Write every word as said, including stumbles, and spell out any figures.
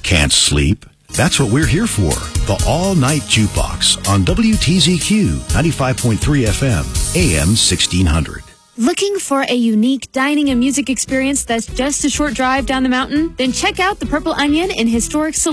Can't sleep? That's what we're here for. The All-Night Jukebox on W T Z Q ninety-five point three F M, A M sixteen hundred. Looking for a unique dining and music experience that's just a short drive down the mountain? Then check out the Purple Onion in historic